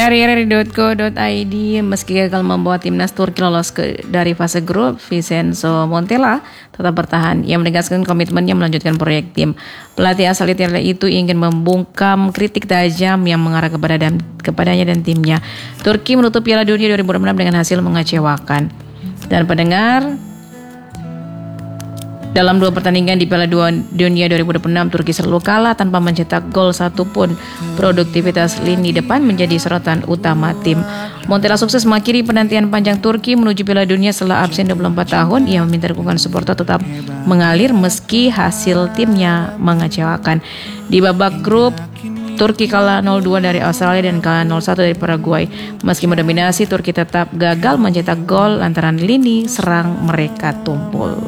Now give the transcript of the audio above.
Dari rri.co.id, meski gagal membawa timnas Turki lolos dari fase grup, Vincenzo Montella tetap bertahan. Ia menegaskan komitmennya melanjutkan proyek tim. Pelatih asal Italia itu ingin membungkam kritik tajam yang mengarah kepadanya dan timnya. Turki menutup Piala Dunia 2006 dengan hasil mengecewakan. Dan pendengar, dalam 2 pertandingan di Piala Dunia 2006, Turki selalu kalah tanpa mencetak gol satupun. Produktivitas lini depan menjadi sorotan utama tim. Montella sukses mengakhiri penantian panjang Turki menuju Piala Dunia setelah absen 24 tahun. Ia meminta dukungan supporter tetap mengalir meski hasil timnya mengecewakan. Di babak grup, Turki kalah 0-2 dari Australia dan kalah 0-1 dari Paraguay. Meski mendominasi, Turki tetap gagal mencetak gol lantaran lini serang mereka tumpul.